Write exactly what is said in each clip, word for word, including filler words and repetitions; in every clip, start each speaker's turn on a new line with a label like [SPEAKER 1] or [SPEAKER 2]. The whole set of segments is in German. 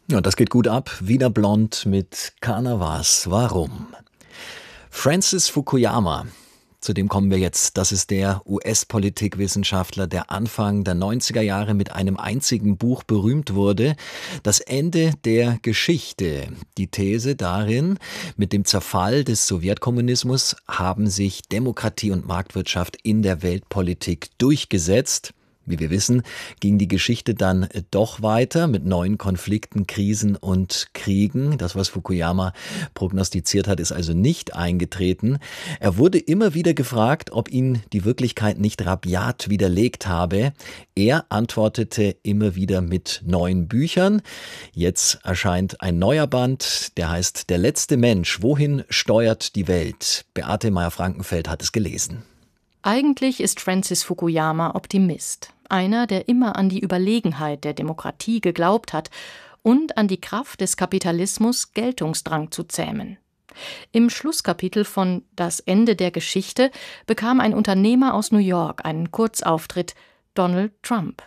[SPEAKER 1] Ja, das geht gut ab. Wiener Blond mit Canavas. Warum? Francis Fukuyama, zu dem kommen wir jetzt. Das ist der U S-Politikwissenschaftler, der Anfang der neunziger Jahre mit einem einzigen Buch berühmt wurde. Das Ende der Geschichte. Die These darin, mit dem Zerfall des Sowjetkommunismus haben sich Demokratie und Marktwirtschaft in der Weltpolitik durchgesetzt. Wie wir wissen, ging die Geschichte dann doch weiter mit neuen Konflikten, Krisen und Kriegen. Das, was Fukuyama prognostiziert hat, ist also nicht eingetreten. Er wurde immer wieder gefragt, ob ihn die Wirklichkeit nicht rabiat widerlegt habe. Er antwortete immer wieder mit neuen Büchern. Jetzt erscheint ein neuer Band, der heißt Der letzte Mensch. Wohin steuert die Welt? Beate Meyer-Frankenfeld hat es gelesen.
[SPEAKER 2] Eigentlich ist Francis Fukuyama Optimist. Einer, der immer an die Überlegenheit der Demokratie geglaubt hat und an die Kraft des Kapitalismus, Geltungsdrang zu zähmen. Im Schlusskapitel von Das Ende der Geschichte bekam ein Unternehmer aus New York einen Kurzauftritt, Donald Trump.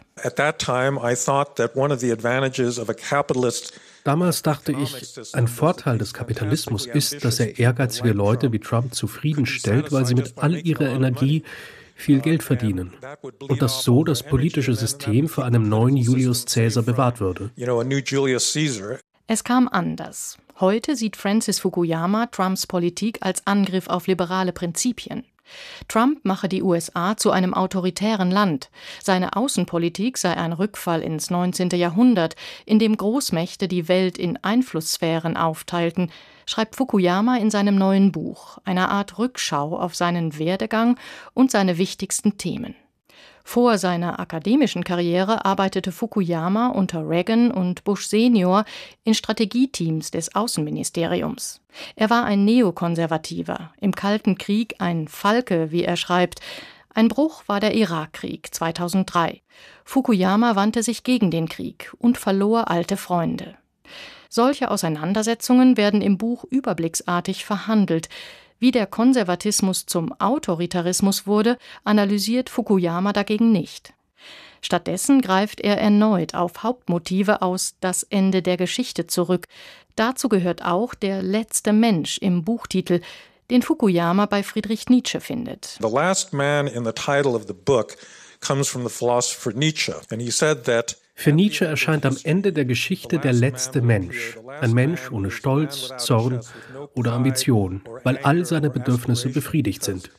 [SPEAKER 3] Damals dachte ich, ein Vorteil des Kapitalismus ist, dass er ehrgeizige Leute wie Trump zufriedenstellt, weil sie mit all ihrer Energie viel Geld verdienen und dass so das politische System vor einem neuen Julius Caesar bewahrt würde.
[SPEAKER 2] Es kam anders. Heute sieht Francis Fukuyama Trumps Politik als Angriff auf liberale Prinzipien. Trump mache die U S A zu einem autoritären Land. Seine Außenpolitik sei ein Rückfall ins neunzehnte Jahrhundert, in dem Großmächte die Welt in Einflusssphären aufteilten, schreibt Fukuyama in seinem neuen Buch, einer Art Rückschau auf seinen Werdegang und seine wichtigsten Themen. Vor seiner akademischen Karriere arbeitete Fukuyama unter Reagan und Bush Senior in Strategieteams des Außenministeriums. Er war ein Neokonservativer, im Kalten Krieg ein Falke, wie er schreibt. Ein Bruch war der Irakkrieg zweitausenddrei. Fukuyama wandte sich gegen den Krieg und verlor alte Freunde. Solche Auseinandersetzungen werden im Buch überblicksartig verhandelt. Wie der Konservatismus zum Autoritarismus wurde, analysiert Fukuyama dagegen nicht. Stattdessen greift er erneut auf Hauptmotive aus Das Ende der Geschichte zurück. Dazu gehört auch der letzte Mensch im Buchtitel, den Fukuyama bei Friedrich Nietzsche findet.
[SPEAKER 4] The last man in the title of the book comes from the philosopher Nietzsche, and he said that
[SPEAKER 3] Für Nietzsche erscheint am Ende der Geschichte der letzte Mensch, ein Mensch ohne Stolz, Zorn oder Ambition, weil all seine Bedürfnisse befriedigt sind.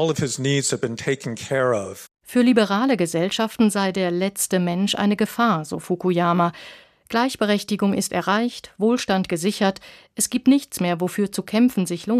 [SPEAKER 2] Für liberale Gesellschaften sei der letzte Mensch eine Gefahr, so Fukuyama. Gleichberechtigung ist erreicht, Wohlstand gesichert, es gibt nichts mehr, wofür zu kämpfen sich lohnt.